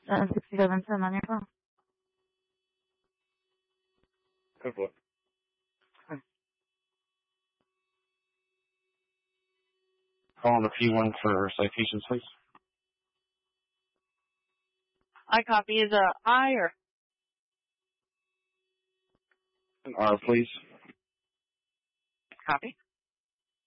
76710 on your phone. Good boy. Calling the P1 for citations, please. I copy. Is I or? An R, please. Copy.